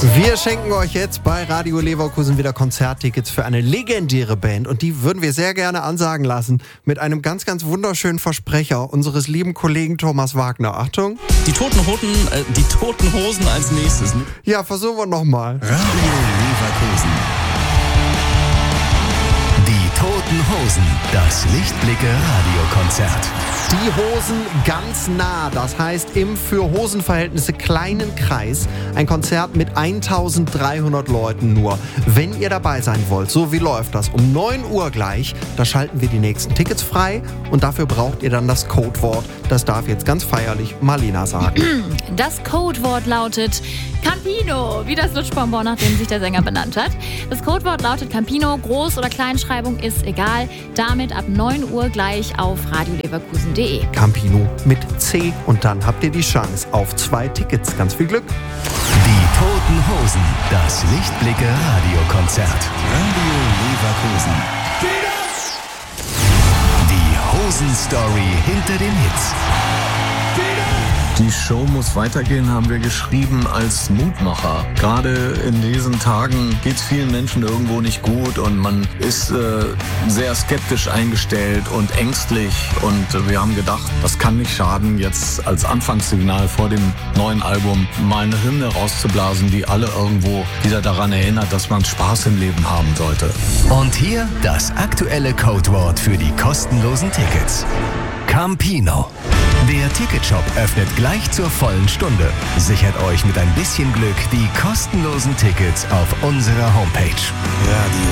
Wir schenken euch jetzt bei Radio Leverkusen wieder Konzerttickets für eine legendäre Band und die würden wir sehr gerne ansagen lassen mit einem ganz, ganz wunderschönen Versprecher unseres lieben Kollegen Thomas Wagner. Achtung. Die Toten Hosen als nächstes. Ja, versuchen wir nochmal. Radio Leverkusen. Die Toten Hosen, das Lichtblicke-Radiokonzert. Die Hosen ganz nah, das heißt im für Hosenverhältnisse kleinen Kreis. Ein Konzert mit 1300 Leuten nur. Wenn ihr dabei sein wollt, so wie läuft das? Um 9 Uhr gleich, da schalten wir die nächsten Tickets frei und dafür braucht ihr dann das Codewort. Das darf jetzt ganz feierlich Marlena sagen. Das Codewort lautet Campino, wie das Lutschbonbon, nach dem sich der Sänger benannt hat. Das Codewort lautet Campino, Groß- oder Kleinschreibung ist egal. Damit ab 9 Uhr gleich auf radioleverkusen.de. Campino mit C und dann habt ihr die Chance auf 2 Tickets. Ganz viel Glück. Die Toten Hosen, das Lichtblicke-Radiokonzert. Radio Leverkusen. Die Hosen-Story hinter den Hits. Die Show muss weitergehen, haben wir geschrieben als Mutmacher. Gerade in diesen Tagen geht es vielen Menschen irgendwo nicht gut und man ist sehr skeptisch eingestellt und ängstlich. Und wir haben gedacht, das kann nicht schaden, jetzt als Anfangssignal vor dem neuen Album mal eine Hymne rauszublasen, die alle irgendwo wieder daran erinnert, dass man Spaß im Leben haben sollte. Und hier das aktuelle Codewort für die kostenlosen Tickets. Campino. Der Ticketshop öffnet gleich zur vollen Stunde. Sichert euch mit ein bisschen Glück die kostenlosen Tickets auf unserer Homepage. Radio